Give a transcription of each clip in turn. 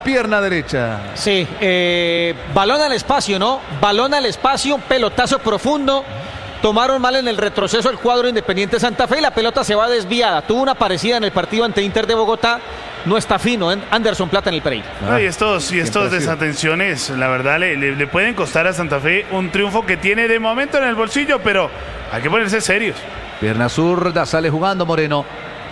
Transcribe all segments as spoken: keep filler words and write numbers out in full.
Pierna derecha. Sí, eh, balón al espacio, ¿no? Balón al espacio, pelotazo profundo. Tomaron mal en el retroceso el cuadro Independiente Santa Fe y la pelota se va desviada. Tuvo una parecida en el partido ante Inter de Bogotá. No está fino, ¿eh? Anderson Plata en el Pereira. No, y estos, y estos desatenciones, la verdad, le, le, le pueden costar a Santa Fe un triunfo que tiene de momento en el bolsillo, pero hay que ponerse serios. Pierna zurda, sale jugando Moreno.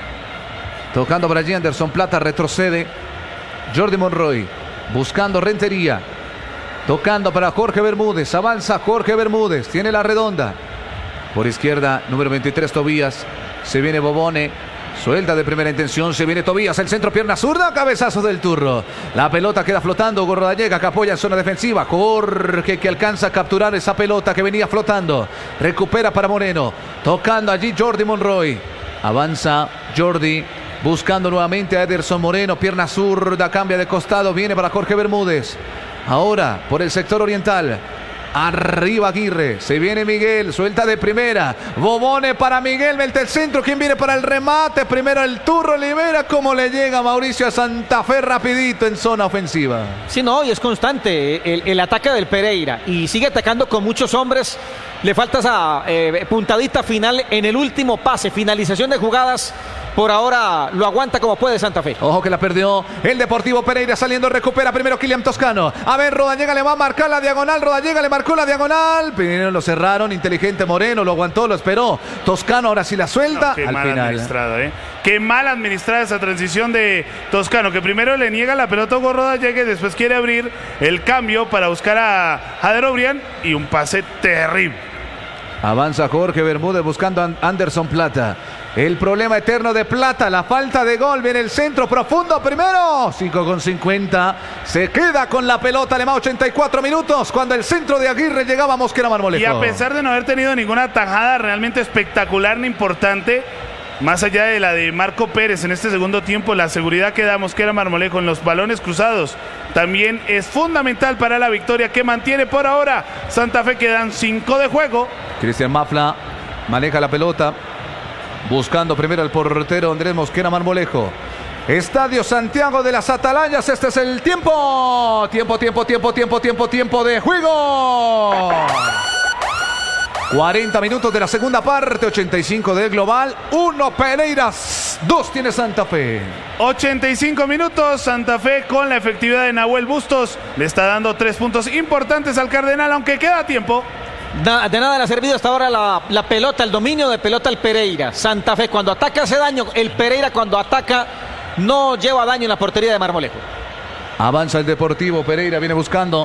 Tocando por allí Anderson Plata, retrocede. Jordi Monroy, buscando Rentería. Tocando para Jorge Bermúdez. Avanza Jorge Bermúdez. Tiene la redonda. Por izquierda, número veintitrés, Tobías. Se viene Bobone. Suelta de primera intención. Se viene Tobías. El centro, pierna zurda. Cabezazo del Turro. La pelota queda flotando. Hugo Rodallega que apoya en zona defensiva. Jorge que alcanza a capturar esa pelota que venía flotando. Recupera para Moreno. Tocando allí Jordi Monroy. Avanza Jordi. Buscando nuevamente a Ederson Moreno. Pierna zurda. Cambia de costado. Viene para Jorge Bermúdez. Ahora por el sector oriental. Arriba Aguirre. Se viene Miguel. Suelta de primera. Bobone para Miguel. Mete el centro. ¿Quién viene para el remate? Primero el Turro libera. ¿Cómo le llega Mauricio a Santa Fe? Rapidito en zona ofensiva. Sí, no, y es constante el, el ataque del Pereira. Y sigue atacando con muchos hombres. Le falta esa eh, puntadita final en el último pase. Finalización de jugadas. Por ahora lo aguanta como puede Santa Fe. Ojo que la perdió el Deportivo Pereira saliendo, recupera primero Kylian Toscano. A ver, Rodallega le va a marcar la diagonal. Rodallega le marcó la diagonal. Primero lo cerraron, inteligente Moreno, lo aguantó, lo esperó. Toscano ahora sí la suelta. No, qué al mal final. administrada, ¿eh? Qué mal administrada esa transición de Toscano, que primero le niega la pelota a Hugo Rodallega y después quiere abrir el cambio para buscar a Jader Obrián y un pase terrible. Avanza Jorge Bermúdez buscando a Anderson Plata. El problema eterno de Plata, la falta de gol. Viene el centro profundo primero. cinco con cincuenta. Se queda con la pelota. Le va ochenta y cuatro minutos. Cuando el centro de Aguirre llegaba a Mosquera Marmolejo. Y a pesar de no haber tenido ninguna tajada realmente espectacular ni importante, más allá de la de Marco Pérez en este segundo tiempo, la seguridad que da Mosquera Marmolejo en los balones cruzados también es fundamental para la victoria que mantiene por ahora Santa Fe. Quedan cinco de juego. Cristian Mafla maneja la pelota. Buscando primero el portero Andrés Mosquera Marmolejo. Estadio Santiago de las Atalayas. Este es el tiempo. Tiempo, tiempo, tiempo, tiempo, tiempo, tiempo de juego. cuarenta minutos de la segunda parte. ochenta y cinco del global. uno Pereiras. dos tiene Santa Fe. ochenta y cinco minutos. Santa Fe con la efectividad de Nahuel Bustos. Le está dando tres puntos importantes al Cardenal, aunque queda tiempo. De nada le ha servido hasta ahora la, la pelota, el dominio de pelota al Pereira. Santa Fe cuando ataca hace daño. El Pereira cuando ataca no lleva daño en la portería de Marmolejo. Avanza el Deportivo Pereira. Viene buscando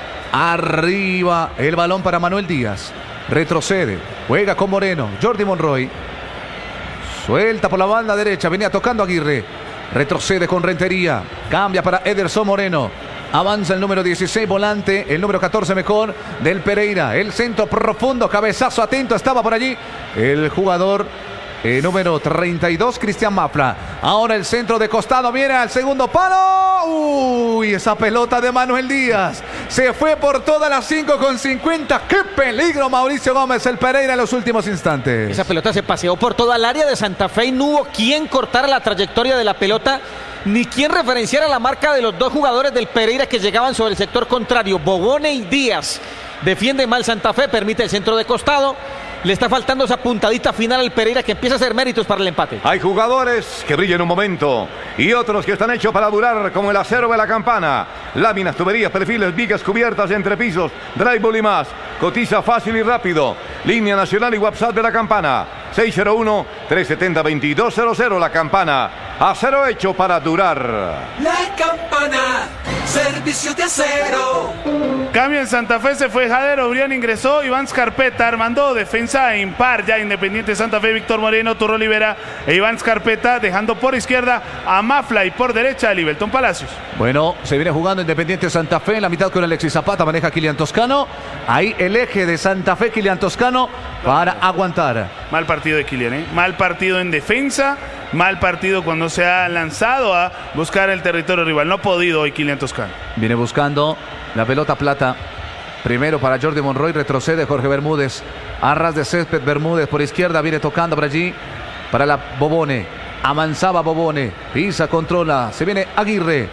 arriba el balón para Manuel Díaz. Retrocede. Juega con Moreno. Jordi Monroy. Suelta por la banda derecha. Venía tocando Aguirre. Retrocede con Rentería. Cambia para Ederson Moreno. Avanza el número dieciséis, volante, el número catorce mejor del Pereira. El centro profundo, cabezazo atento, estaba por allí el jugador eh, número treinta y dos, Cristian Mafla. Ahora el centro de costado, viene al segundo palo. Uy, esa pelota de Manuel Díaz. Se fue por todas las cinco con cincuenta. ¡Qué peligro Mauricio Gómez, el Pereira en los últimos instantes! Esa pelota se paseó por toda el área de Santa Fe y no hubo quien cortara la trayectoria de la pelota, ni quien referenciara la marca de los dos jugadores del Pereira que llegaban sobre el sector contrario. Bobone y Díaz. Defiende mal Santa Fe, permite el centro de costado. Le está faltando esa puntadita final al Pereira que empieza a hacer méritos para el empate. Hay jugadores que brillan un momento y otros que están hechos para durar, como el acero de la campana. Láminas, tuberías, perfiles, vigas, cubiertas, entrepisos, drywall y más. Cotiza fácil y rápido. Línea nacional y WhatsApp de la campana. seis cero uno, tres siete cero, dos dos cero cero. La campana. Acero hecho para durar. La campana. Servicio de acero. Cambio en Santa Fe, se fue Jader Obrián, ingresó Iván Scarpeta, armando defensa impar ya Independiente Santa Fe. Víctor Moreno, Turro Libera e Iván Scarpeta, dejando por izquierda a Mafla y por derecha a Libelton Palacios. Bueno, se viene jugando Independiente Santa Fe en la mitad con Alexis Zapata, maneja Kylian Toscano. Ahí el eje de Santa Fe, Kylian Toscano, para aguantar. Mal partido de Kylian, ¿eh? Mal partido en defensa, mal partido cuando se ha lanzado a buscar el territorio rival. No ha podido hoy Kylian Toscano. Viene buscando la pelota Plata. Primero para Jordi Monroy, retrocede Jorge Bermúdez. Arras de césped Bermúdez por izquierda, viene tocando por allí para la Bobone. Avanzaba Bobone, pisa, controla, se viene Aguirre.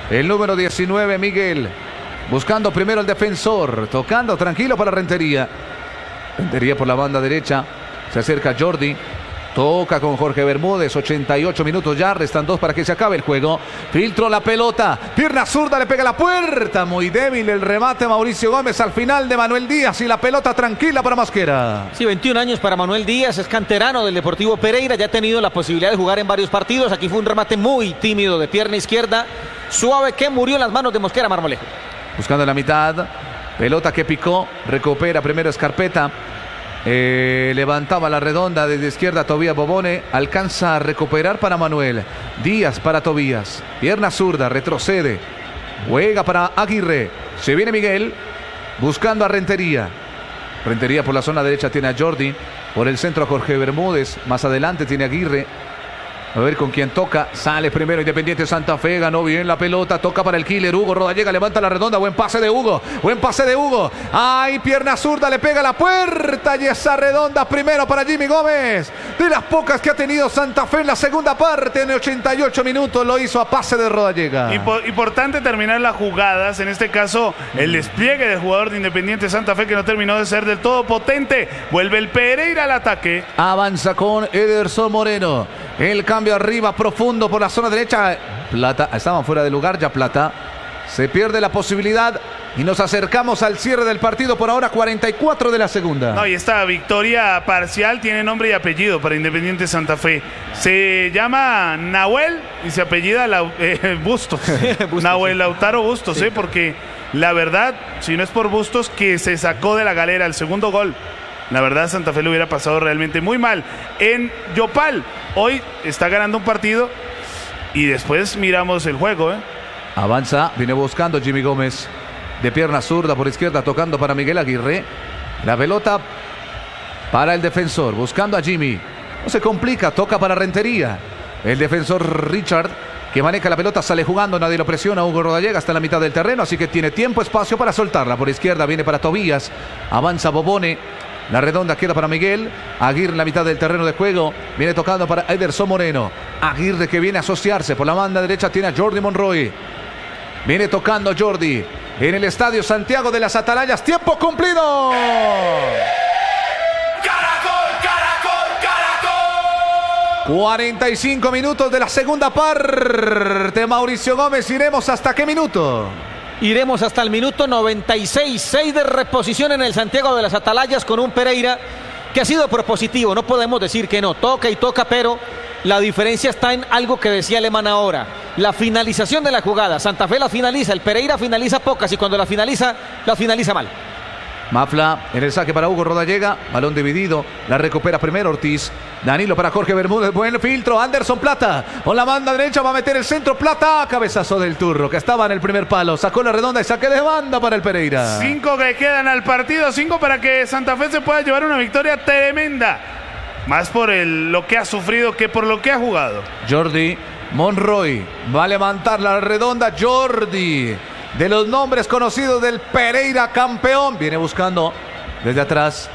El número diecinueve, Miguel. Buscando primero el defensor. Tocando tranquilo para Rentería. Rentería por la banda derecha. Se acerca Jordi. Toca con Jorge Bermúdez, ochenta y ocho minutos ya, restan dos para que se acabe el juego. Filtró la pelota, pierna zurda, le pega a la puerta. Muy débil el remate Mauricio Gómez al final de Manuel Díaz y la pelota tranquila para Mosquera. Sí, veintiún años para Manuel Díaz, es canterano del Deportivo Pereira, ya ha tenido la posibilidad de jugar en varios partidos. Aquí fue un remate muy tímido de pierna izquierda, suave, que murió en las manos de Mosquera Marmolejo. Buscando la mitad, pelota que picó, recupera primero Escarpeta. Eh, levantaba la redonda desde izquierda Tobías Bobone, alcanza a recuperar para Manuel Díaz, para Tobías, pierna zurda, retrocede, juega para Aguirre, se viene Miguel buscando a Rentería. Rentería por la zona derecha tiene a Jordi, por el centro a Jorge Bermúdez, más adelante tiene a Aguirre. A ver con quién toca. Sale primero Independiente Santa Fe. Ganó bien la pelota. Toca para el killer. Hugo Rodallega levanta la redonda. Buen pase de Hugo. Buen pase de Hugo. Ay, pierna zurda. Le pega a la puerta. Y esa redonda primero para Jimmy Gómez. De las pocas que ha tenido Santa Fe en la segunda parte. En ochenta y ocho minutos lo hizo a pase de Rodallega. Impo- importante terminar las jugadas. En este caso, el despliegue del jugador de Independiente Santa Fe que no terminó de ser del todo potente. Vuelve el Pereira al ataque. Avanza con Ederson Moreno. El cambio arriba profundo por la zona derecha. Plata, estaban fuera de lugar ya Plata. Se pierde la posibilidad y nos acercamos al cierre del partido por ahora, cuarenta y cuatro de la segunda. No, y esta victoria parcial tiene nombre y apellido para Independiente Santa Fe. Se llama Nahuel y se apellida Lau, eh, Bustos. Bustos Nahuel sí. Lautaro Bustos, sí. eh, porque la verdad, si no es por Bustos, que se sacó de la galera el segundo gol. La verdad, Santa Fe le hubiera pasado realmente muy mal. En Yopal, hoy está ganando un partido y después miramos el juego. ¿eh? Avanza, viene buscando Jimmy Gómez. De pierna zurda por izquierda, tocando para Miguel Aguirre. La pelota para el defensor, buscando a Jimmy. No se complica, toca para Rentería. El defensor Richard, que maneja la pelota, sale jugando, nadie lo presiona. Hugo Rodallega está en la mitad del terreno, así que tiene tiempo, espacio para soltarla. Por izquierda viene para Tobías. Avanza Bobone. La redonda queda para Miguel. Aguirre en la mitad del terreno de juego. Viene tocando para Ederson Moreno. Aguirre que viene a asociarse. Por la banda derecha tiene a Jordi Monroy. Viene tocando Jordi. En el estadio Santiago de las Atalayas. ¡Tiempo cumplido! Caracol, Caracol, Caracol. cuarenta y cinco minutos de la segunda parte. Mauricio Gómez, iremos hasta qué minuto. Iremos hasta el minuto noventa y seis, seis de reposición en el Santiago de las Atalayas con un Pereira que ha sido propositivo, no podemos decir que no, toca y toca, pero la diferencia está en algo que decía Alemán ahora, la finalización de la jugada. Santa Fe la finaliza, el Pereira finaliza pocas y cuando la finaliza, la finaliza mal. Mafla en el saque para Hugo Rodallega, balón dividido, la recupera primero Ortiz, Danilo para Jorge Bermúdez, buen filtro, Anderson Plata, con la banda derecha va a meter el centro, Plata, cabezazo del Turro, que estaba en el primer palo, sacó la redonda y saque de banda para el Pereira. Cinco que quedan al partido, cinco para que Santa Fe se pueda llevar una victoria tremenda, más por el, lo que ha sufrido que por lo que ha jugado. Jordi Monroy va a levantar la redonda, Jordi. De los nombres conocidos del Pereira campeón. Viene buscando desde atrás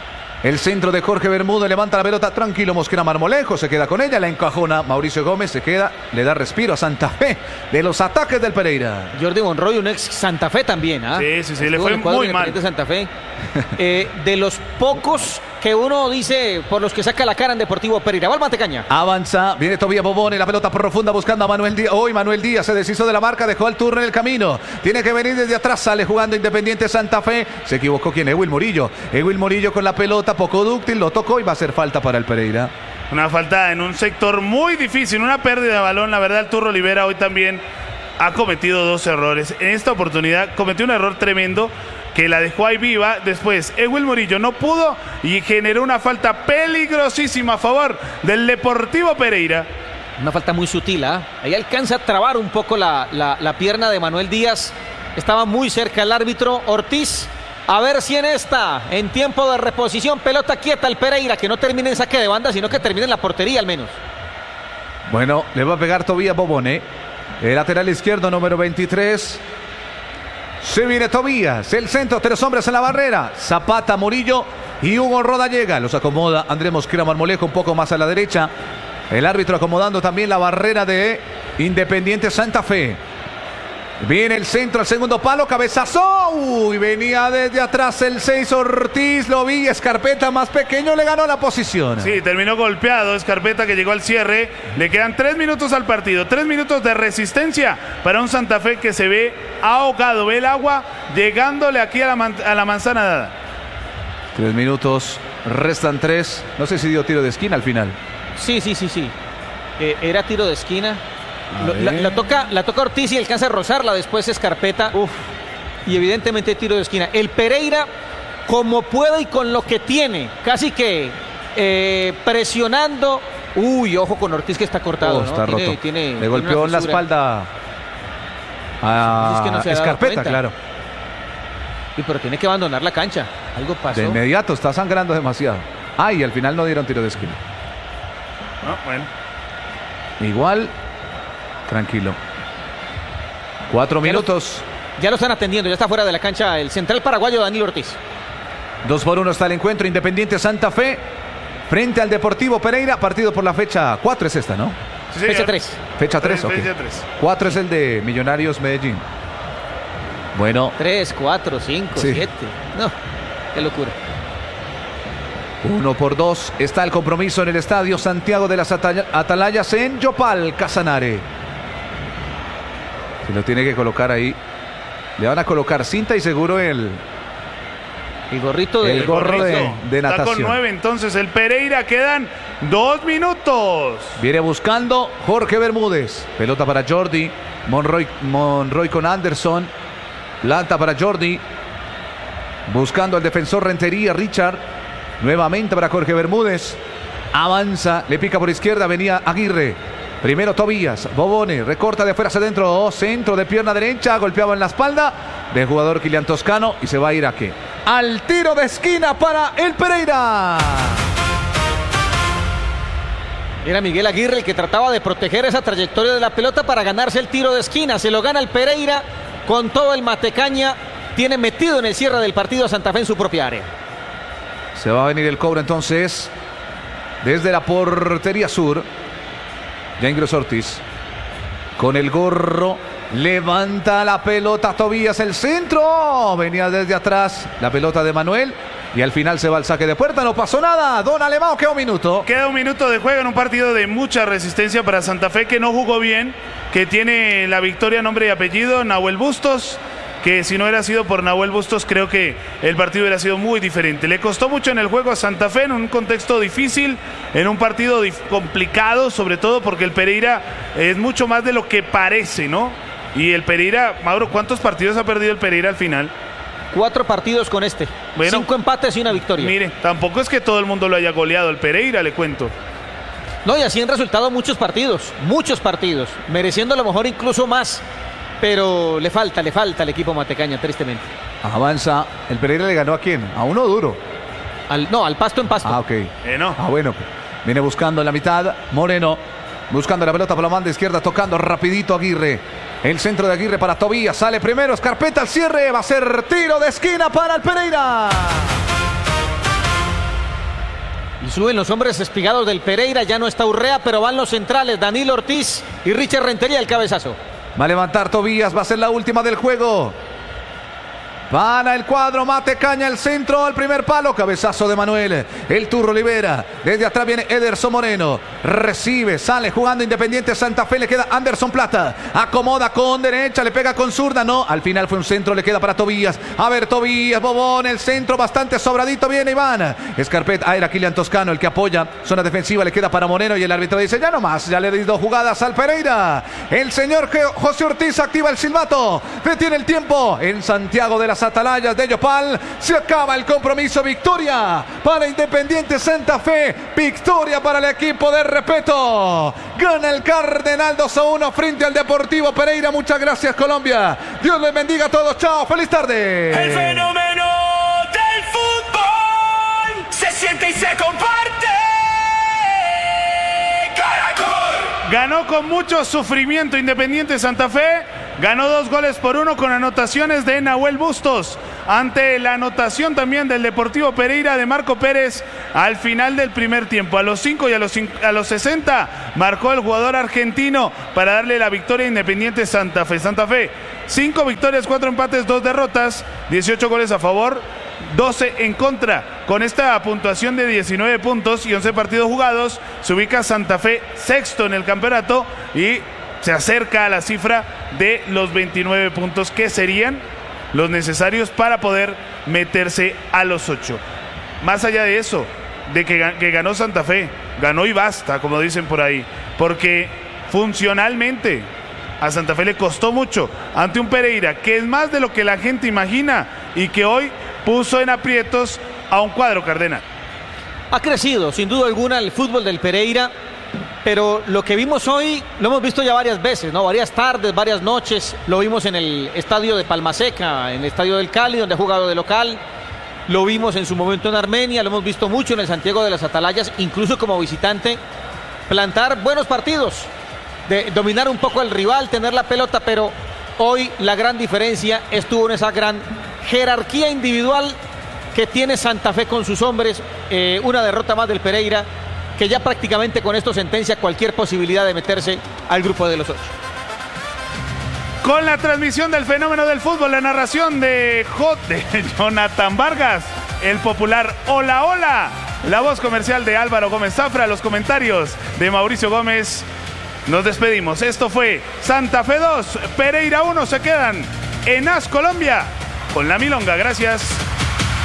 el centro de Jorge Bermúdez. Levanta la pelota tranquilo Mosquera Marmolejo. Se queda con ella. La encajona Mauricio Gómez. Se queda. Le da respiro a Santa Fe de los ataques del Pereira. Jordi Monroy, un ex Santa Fe también. ¿ah? Sí, sí, sí. Le fue muy mal. Santa Fe. eh, de los pocos que uno dice por los que saca la cara en Deportivo Pereira. Va al Matecaña. Avanza, viene Tobías Bobone, la pelota profunda buscando a Manuel Díaz. Hoy Manuel Díaz se deshizo de la marca, dejó al Turno en el camino. Tiene que venir desde atrás, sale jugando Independiente Santa Fe. Se equivocó quien, Ewil Murillo. Ewil Murillo con la pelota, poco dúctil, lo tocó y va a hacer falta para el Pereira. Una falta en un sector muy difícil, una pérdida de balón. La verdad, el Turro Olivera hoy también ha cometido dos errores. En esta oportunidad cometió un error tremendo que la dejó ahí viva. Después, Ewil Murillo no pudo y generó una falta peligrosísima a favor del Deportivo Pereira. Una falta muy sutil, ¿eh? Ahí alcanza a trabar un poco la, la, la pierna de Manuel Díaz. Estaba muy cerca el árbitro Ortiz. A ver si en esta, en tiempo de reposición, pelota quieta el Pereira, que no termine en saque de banda, sino que termine en la portería al menos. Bueno, le va a pegar Tobías Bobone. El lateral izquierdo número veintitrés. Se viene Tobías, el centro, tres hombres en la barrera. Zapata, Murillo y Hugo Rodallega. Los acomoda Andrés Mosquera Marmolejo un poco más a la derecha. El árbitro acomodando también la barrera de Independiente Santa Fe. Viene el centro al segundo palo, cabezazo. Uy, venía desde atrás el seis Ortiz, lo vi, Escarpeta más pequeño le ganó la posición. Sí, terminó golpeado Escarpeta, que llegó al cierre. Le quedan tres minutos al partido, tres minutos de resistencia para un Santa Fe que se ve ahogado, ve el agua llegándole aquí a la, man a la manzana dada. Tres minutos, restan tres. No sé si dio tiro de esquina al final. Sí, sí, sí, sí. Eh, era tiro de esquina. Lo, la, la, toca, la toca Ortiz y alcanza a rozarla después Escarpeta. Uf. Y evidentemente tiro de esquina. El Pereira, como puede y con lo que tiene, casi que eh, presionando. Uy, ojo con Ortiz que está cortado. Oh, está ¿no? roto. Tiene, tiene, Le tiene golpeó en la espalda a es que no se ha dado Escarpeta, cuenta. claro. Sí, pero tiene que abandonar la cancha. Algo pasó. De inmediato, está sangrando demasiado. Ah, y al final no dieron tiro de esquina. No, bueno. Igual, tranquilo. Cuatro Ya minutos. Lo, ya lo están atendiendo, ya está fuera de la cancha el central paraguayo Danilo Ortiz. Dos por uno está el encuentro. Independiente Santa Fe frente al Deportivo Pereira. Partido por la fecha cuatro es esta, ¿no? Sí, Fecha señor. tres. Fecha tres, ok. Fecha tres. cuatro es el de Millonarios Medellín. Bueno, tres, cuatro, cinco, Sí. siete. No, qué locura. uno por dos está el compromiso en el estadio Santiago de las Atala- Atalayas en Yopal, Casanare. Se lo tiene que colocar ahí. Le van a colocar cinta y seguro el, El gorrito de... el gorro de, de Está con natación. nueve, entonces el Pereira, quedan dos minutos. Viene buscando Jorge Bermúdez. Pelota para Jordi. Monroy, Monroy con Anderson. Planta para Jordi. Buscando al defensor Rentería, Richard. Nuevamente para Jorge Bermúdez. Avanza, le pica por izquierda, venía Aguirre. Primero Tobías, Bobone, recorta de fuera hacia adentro, centro de pierna derecha, golpeaba en la espalda del jugador Kilian Toscano y se va a ir a qué? Al tiro de esquina para el Pereira. Era Miguel Aguirre el que trataba de proteger esa trayectoria de la pelota para ganarse el tiro de esquina. Se lo gana el Pereira con todo el Matecaña. Tiene metido en el cierre del partido a Santa Fe en su propia área. Se va a venir el cobro entonces desde la portería sur. Ya ingresó Ortiz. Con el gorro. Levanta la pelota Tobías, el centro. Venía desde atrás la pelota de Manuel. Y al final se va al saque de puerta. No pasó nada. Don Alemão, queda un minuto. Queda un minuto de juego en un partido de mucha resistencia para Santa Fe, que no jugó bien, que tiene la victoria, nombre y apellido, Nahuel Bustos, que si no hubiera sido por Nahuel Bustos creo que el partido hubiera sido muy diferente. Le costó mucho en el juego a Santa Fe, en un contexto difícil, en un partido complicado, sobre todo porque el Pereira es mucho más de lo que parece, ¿no? Y el Pereira, Mauro, ¿cuántos partidos ha perdido el Pereira al final? Cuatro partidos con este. Bueno, Cinco empates y una victoria. Mire, tampoco es que todo el mundo lo haya goleado el Pereira, le cuento. No, y así han resultado muchos partidos, muchos partidos, mereciendo a lo mejor incluso más. Pero le falta, le falta al equipo Matecaña, tristemente. Avanza. ¿El Pereira le ganó a quién? A uno duro. Al, no, al Pasto en Pasto. Ah, ok. Eh, no. Ah, bueno. Viene buscando en la mitad. Moreno. Buscando la pelota por la banda izquierda. Tocando rapidito Aguirre. El centro de Aguirre para Tobías. Sale primero. Escarpeta al cierre. Va a ser tiro de esquina para el Pereira. Y suben los hombres espigados del Pereira. Ya no está Urrea, pero van los centrales. Danilo Ortiz y Richard Rentería, el cabezazo. Va a levantar Tobías. Va a ser la última del juego. Para el cuadro Matecaña, el centro al primer palo, cabezazo de Manuel, el Turro libera, desde atrás viene Ederson Moreno, recibe, sale jugando Independiente Santa Fe, le queda Anderson Plata, acomoda con derecha, le pega con zurda, no, al final fue un centro, le queda para Tobías, a ver Tobías, Bobón, el centro bastante sobradito, viene Iván, Escarpeta, ah, era Kilian Toscano el que apoya, zona defensiva, le queda para Moreno y el árbitro dice, ya no más, ya le di dos jugadas al Pereira, el señor José Ortiz activa el silbato, detiene el tiempo en Santiago de la Atalayas de Yopal, se acaba el compromiso, victoria para Independiente Santa Fe, victoria para el equipo de Repeto, gana el Cardenal dos a uno frente al Deportivo Pereira. Muchas gracias Colombia, Dios les bendiga a todos, chao, feliz tarde. El fenómeno del fútbol se siente y se comparte. Caracol. Ganó con mucho sufrimiento Independiente Santa Fe. ganó dos goles por uno con anotaciones de Nahuel Bustos, ante la anotación también del Deportivo Pereira de Marco Pérez al final del primer tiempo. A los cinco y a los, cinco, a los sesenta marcó el jugador argentino para darle la victoria a Independiente Santa Fe. Santa Fe, cinco victorias, cuatro empates, dos derrotas, dieciocho goles a favor, doce en contra. Con esta puntuación de diecinueve puntos y once partidos jugados, se ubica Santa Fe sexto en el campeonato y se acerca a la cifra de los veintinueve puntos que serían los necesarios para poder meterse a los ocho. Más allá de eso, de que, que ganó Santa Fe, ganó y basta, como dicen por ahí, porque funcionalmente a Santa Fe le costó mucho ante un Pereira que es más de lo que la gente imagina y que hoy puso en aprietos a un cuadro cardenal. Ha crecido, sin duda alguna, el fútbol del Pereira, pero lo que vimos hoy lo hemos visto ya varias veces, ¿no? Varias tardes, varias noches. Lo vimos en el estadio de Palmaseca, en el estadio del Cali, donde ha jugado de local. Lo vimos en su momento en Armenia, lo hemos visto mucho en el Santiago de las Atalayas, incluso como visitante, plantar buenos partidos, de dominar un poco al rival, tener la pelota, pero hoy la gran diferencia estuvo en esa gran jerarquía individual que tiene Santa Fe con sus hombres. Eh, una derrota más del Pereira, que ya prácticamente con esto sentencia cualquier posibilidad de meterse al grupo de los ocho. Con la transmisión del fenómeno del fútbol, la narración de, J de Jonathan Vargas, el popular Hola Hola, la voz comercial de Álvaro Gómez Zafra, los comentarios de Mauricio Gómez. Nos despedimos. Esto fue Santa Fe dos, Pereira uno. Se quedan en A S Colombia con la Milonga. Gracias.